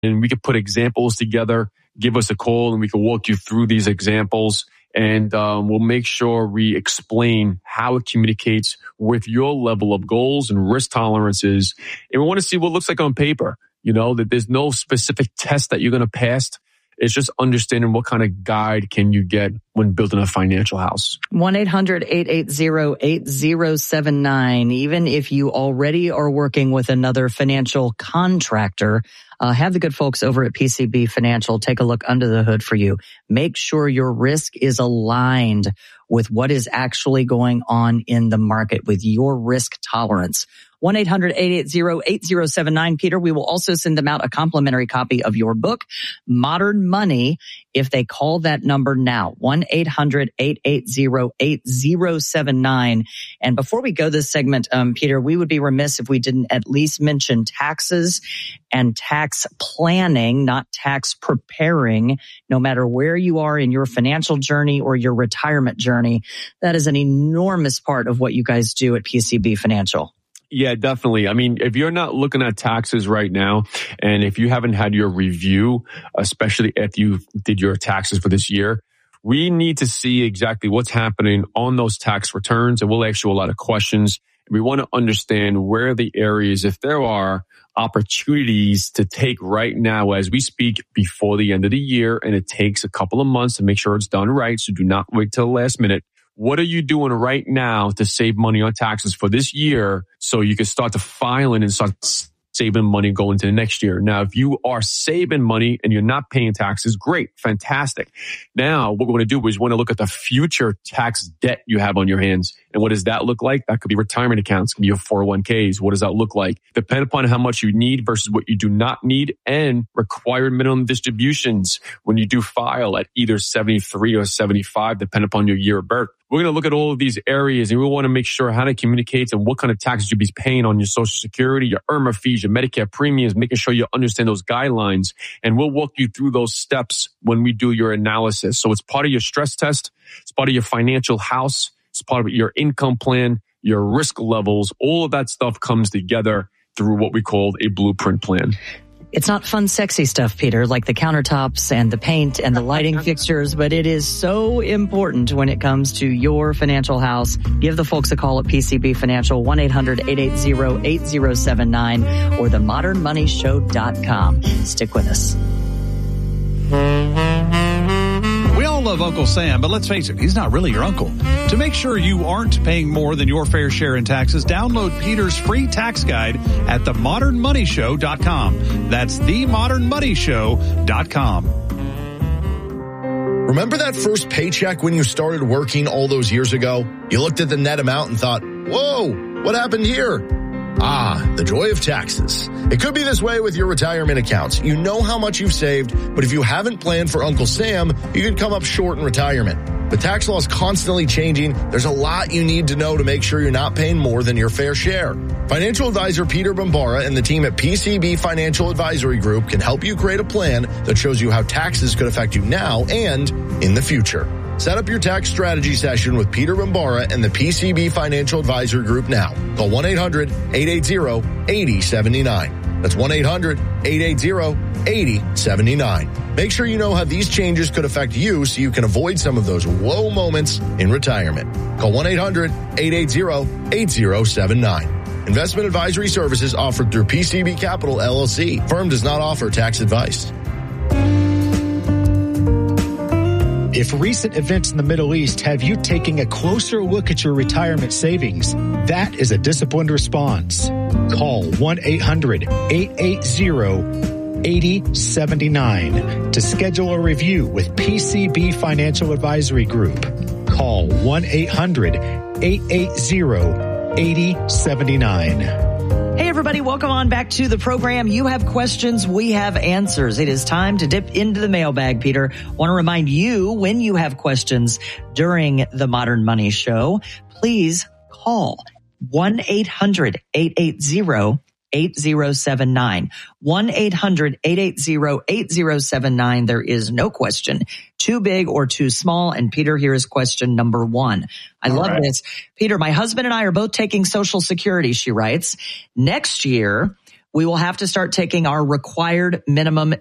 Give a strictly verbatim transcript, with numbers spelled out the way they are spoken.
and we could put examples together. Give us a call and we can walk you through these examples. And um, we'll make sure we explain how it communicates with your level of goals and risk tolerances. And we want to see what it looks like on paper. You know, that there's no specific test that you're going to pass. It's just understanding what kind of guide can you get when building a financial house. one eight hundred eight eight zero eight zero seven nine. Even if you already are working with another financial contractor, uh, have the good folks over at P C B Financial take a look under the hood for you. Make sure your risk is aligned with what is actually going on in the market, with your risk tolerance. one eight hundred eight eight zero eight zero seven nine. Peter, we will also send them out a complimentary copy of your book, Modern Money, if they call that number now, one eight hundred eight eight zero eight zero seven nine. And before we go this segment, um, Peter, we would be remiss if we didn't at least mention taxes and tax planning, not tax preparing, no matter where you are in your financial journey or your retirement journey. That is an enormous part of what you guys do at P C B Financial. Yeah, definitely. I mean, if you're not looking at taxes right now, and if you haven't had your review, especially if you did your taxes for this year, we need to see exactly what's happening on those tax returns. And we'll ask you a lot of questions. We want to understand where the areas, if there are opportunities to take right now as we speak before the end of the year. And it takes a couple of months to make sure it's done right. So do not wait till the last minute. What are you doing right now to save money on taxes for this year so you can start to filing and start saving money going into the next year? Now, if you are saving money and you're not paying taxes, great, fantastic. Now, what we're going to do is we want to look at the future tax debt you have on your hands. And what does that look like? That could be retirement accounts, it could be your four oh one k's. What does that look like? Depending upon how much you need versus what you do not need, and required minimum distributions when you do file at either seventy-three or seventy-five, depending upon your year of birth. We're going to look at all of these areas, and we want to make sure how to communicate and what kind of taxes you'll be paying on your Social Security, your I R M A fees, your Medicare premiums, making sure you understand those guidelines. And we'll walk you through those steps when we do your analysis. So it's part of your stress test. It's part of your financial house. It's part of your income plan, your risk levels. All of that stuff comes together through what we call a blueprint plan. It's not fun, sexy stuff, Peter, like the countertops and the paint and the lighting fixtures, but it is so important when it comes to your financial house. Give the folks a call at P C B Financial, one eight hundred eight eight zero eight zero seven nine or the modern money show dot com. Stick with us. We all love Uncle Sam, but let's face it, he's not really your uncle. To make sure you aren't paying more than your fair share in taxes, download Peter's free tax guide at the modern money show dot com. That's the modern money show dot com. Remember that first paycheck when you started working all those years ago? You looked at the net amount and thought, whoa, what happened here? Ah, the joy of taxes. It could be this way with your retirement accounts. You know how much you've saved, but if you haven't planned for Uncle Sam, you could come up short in retirement. The tax law is constantly changing. There's a lot you need to know to make sure you're not paying more than your fair share. Financial advisor Peter Bombara and the team at P C B Financial Advisory Group can help you create a plan that shows you how taxes could affect you now and in the future. Set up your tax strategy session with Peter Bombara and the P C B Financial Advisory Group now. Call one eight hundred eight eight zero eight zero seven nine. That's one eight hundred eight eight zero eight zero seven nine. Make sure you know how these changes could affect you so you can avoid some of those whoa moments in retirement. Call one eight hundred eight eight zero eight zero seven nine. Investment advisory services offered through P C B Capital, L L C. Firm does not offer tax advice. If recent events in the Middle East have you taking a closer look at your retirement savings, that is a disciplined response. Call one eight hundred eight eight zero eight zero seven nine to schedule a review with P C B Financial Advisory Group. Call one eight hundred eight eight zero eight zero seven nine. Hey, everybody, welcome on back to the program. You have questions, we have answers. It is time to dip into the mailbag, Peter. Want to remind you, when you have questions during the Modern Money Show, please call one eight hundred eight eight zero eight zero seven nine. one eight hundred eight eight zero eight zero seven nine. There is no question too big or too small. And Peter, here is question number one. I All love right. this. Peter, my husband and I are both taking Social Security, she writes. Next year, we will have to start taking our required minimum